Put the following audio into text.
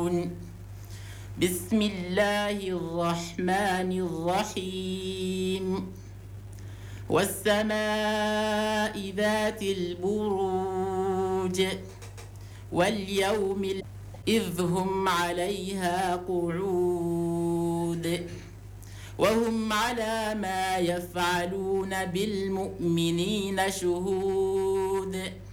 بسم الله الرحمن الرحيم والسماء ذات البروج واليوم إذ هم عليها قعود وهم على ما يفعلون بالمؤمنين شهود